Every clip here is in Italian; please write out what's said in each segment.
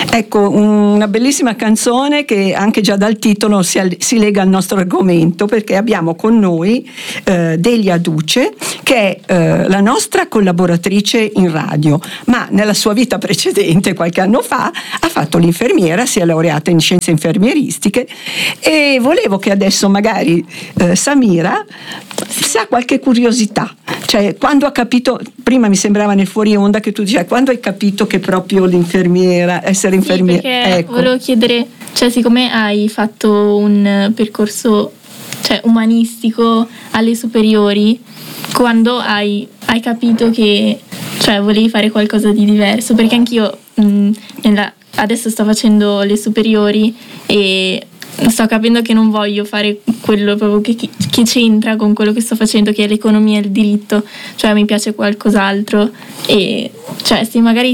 Ecco, una bellissima canzone che anche già dal titolo si lega al nostro argomento, perché abbiamo con noi Delia Duce, che è la nostra collaboratrice in radio, ma nella sua vita precedente, qualche anno fa, ha fatto l'infermiera, si è laureata in scienze infermieristiche, e volevo che adesso magari Samira sa qualche curiosità, cioè quando ha capito, prima mi sembrava nel fuori onda che tu dicevi, quando hai capito che proprio l'infermiera, essere infermiera, perché ecco. Volevo chiedere, cioè siccome hai fatto un percorso, cioè, umanistico alle superiori, quando hai capito che, cioè, volevi fare qualcosa di diverso? Perché anch'io adesso sto facendo le superiori e sto capendo che non voglio fare quello proprio che c'entra con quello che sto facendo, che è l'economia e il diritto, cioè mi piace qualcos'altro, e cioè se magari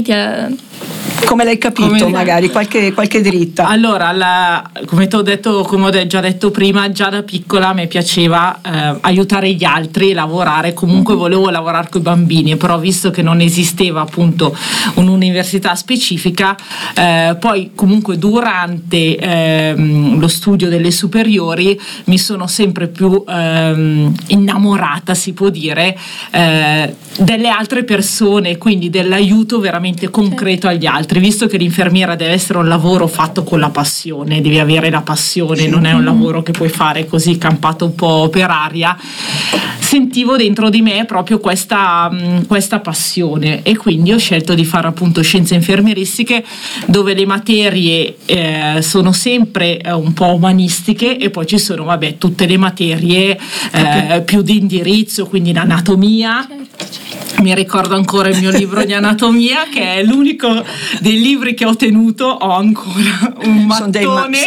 come l'hai capito, magari qualche dritta? Allora, come ho già detto prima, già da piccola mi piaceva aiutare gli altri, lavorare, comunque volevo lavorare con i bambini, però visto che non esisteva appunto un'università specifica, poi comunque durante lo studio delle superiori mi sono sempre più innamorata, si può dire, delle altre persone, quindi dell'aiuto veramente concreto agli altri, visto che l'infermiera deve essere un lavoro fatto con la passione, devi avere la passione, non è un lavoro che puoi fare così campato un po' per aria. Sentivo dentro di me proprio questa passione, e quindi ho scelto di fare appunto scienze infermieristiche, dove le materie sono sempre un po' umanistiche, e poi ci sono tutte le materie più di indirizzo, quindi l'anatomia. Mi ricordo ancora il mio libro di anatomia, che è l'unico dei libri che ho tenuto, ho ancora un mattone.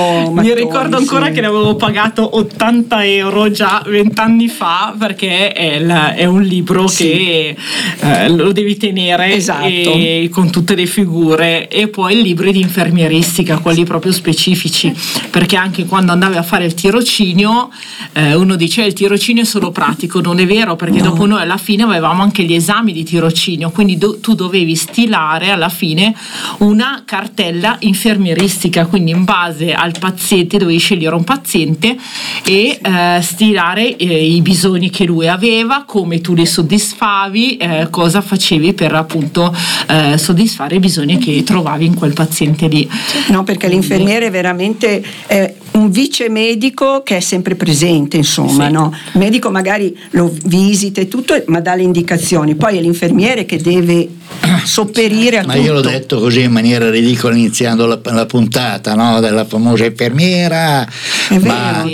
Mi ricordo ancora che ne avevo pagato 80 euro già 20 anni fa, perché è un libro che lo devi tenere, esatto, e con tutte le figure. E poi i libri di infermieristica, quelli proprio specifici, perché anche quando andavi a fare il tirocinio, uno dice il tirocinio è solo pratico. Non è vero, perché dopo noi alla fine avevamo anche gli esami di tirocinio, quindi tu dovevi stilare alla fine una cartella infermieristica, quindi in base al paziente dovevi scegliere un paziente e stilare i bisogni che lui aveva, come tu li soddisfavi, cosa facevi per appunto soddisfare i bisogni che trovavi in quel paziente lì. No, perché l'infermiere veramente è un vice medico che è sempre presente, insomma, no? Il medico magari lo visita e tutto, ma dà le indicazioni, poi è l'infermiere che deve sopperire a tutto. Ma io l'ho detto così in maniera ridicola iniziando la puntata, no? Della famosa infermiera, è vero,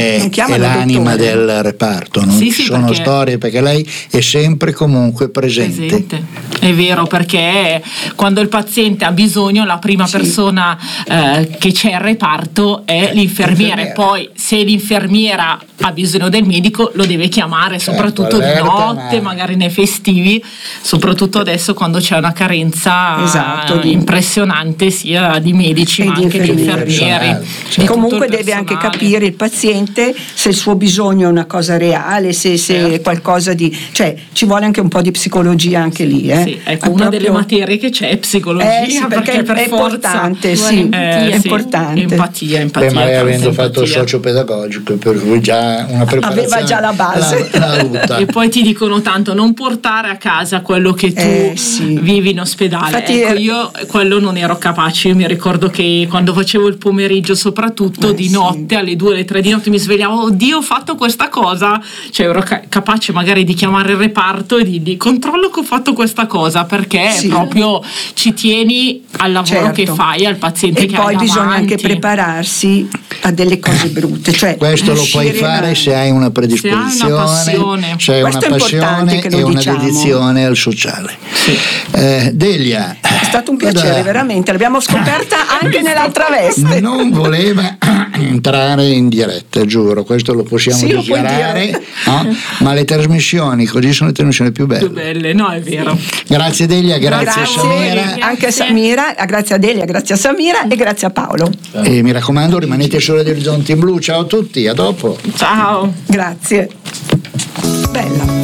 è l'anima del reparto, non ci sono storie, perché lei è sempre comunque presente. È vero, perché quando il paziente ha bisogno, la prima persona che c'è al reparto è l'infermiere. Poi se l'infermiera ha bisogno del medico lo deve chiamare, soprattutto di notte, magari nei festivi, soprattutto adesso quando c'è una carenza impressionante sia di medici ma anche di infermieri. Comunque deve anche capire il paziente se il suo bisogno è una cosa reale, se è qualcosa di, cioè ci vuole anche un po' di psicologia anche lì. Sì, ecco, una delle materie che c'è è psicologia, sì, perché per è importante, è importante. Empatia. Ma lei avendo fatto il socio-pedagogico, per cui già una preparazione aveva già la base. E poi ti dicono tanto non portare a casa quello che tu vivi in ospedale. Infatti, ecco, io quello non ero capace. Io mi ricordo che quando facevo il pomeriggio, soprattutto di notte, alle 2, alle 3 di notte mi svegliavo, oddio, ho fatto questa cosa, cioè ero capace magari di chiamare il reparto e di controllo che ho fatto questa cosa, perché proprio ci tieni al lavoro che fai, al paziente che hai davanti. E poi bisogna anche prepararsi a delle cose brutte, cioè questo lo puoi fare se hai una predisposizione, se hai una passione e una dedizione al sociale. Delia, è stato un piacere, veramente, l'abbiamo scoperta anche nell'altra veste. Non voleva entrare in diretta, giuro, questo lo possiamo dichiarare, no? Ma le trasmissioni così sono le trasmissioni più belle. No, è vero. Grazie Delia, grazie Samira. Anche a Samira, grazie a Delia, grazie a Samira e grazie a Paolo. E mi raccomando, rimanete solo agli orizzonti in blu. Ciao a tutti, a dopo. Ciao. Grazie. Bella.